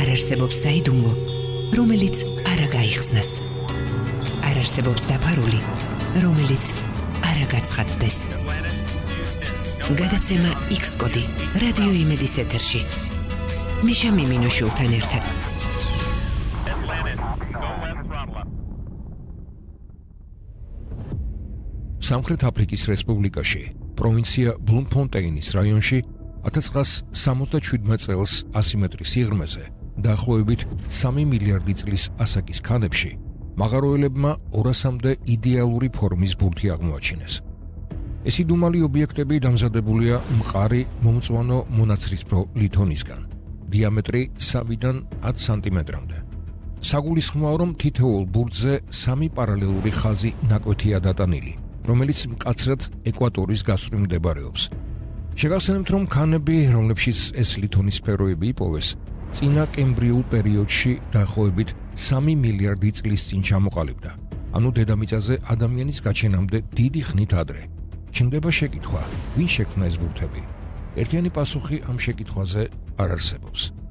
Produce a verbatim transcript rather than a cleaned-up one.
არ არსებობს საიდუმლო, რომელიც არ გაიხსნას. არ არსებობს დაფარული, რომელიც არ გაცხადდეს. გადაცემა X-კოდი რადიო იმედის ეთერში. მიშა მიმინოშვილთან ერთად. სამხრეთ აფრიკის რესპუბლიკაში, პროვინცია ბლუმფონტეინის რაიონში ათას ცხრაას სამოცდაშვიდმე წელს ასი მეტრის სიღრმეზე, დაახლოებით სამი მილიარდი წლის ასაკის ქანებში, მაღაროელებმა ორასამდე იდეალური ფორმის ბურთი აღმოაჩინეს. ეს იდუმალი ობიექტები დამზადებულია მყარი მომწვანო მონაცრისფრო ლითონისგან, დიამეტრი სამიდან ათი სანტიმეტრამდე. საგულისხმოა, რომ თითოეულ ბურთზე სამი პარალელური ხაზი ნაკვეთია დატანილი, რომელიც მკაცრად ეკვატორის გასწვრივ მდებარეობს. შეგახსენებთ, რომ ქანები, რომლებშიც ეს ლითონის სფეროები იპოვეს, წინა კემბრიულ პერიოდში დაახლოებით სამი მილიარდი წლის წინ ჩამოყალიბდა, ანუ დედამიწაზე ადამიანის გაჩენამდე დიდი ხნით ადრე. ჩნდება შეკითხვა, ვინ შექმნა ეს ბურთები? ერთიანი პასუხი ამ შეკითხვაზე არ არსებობს.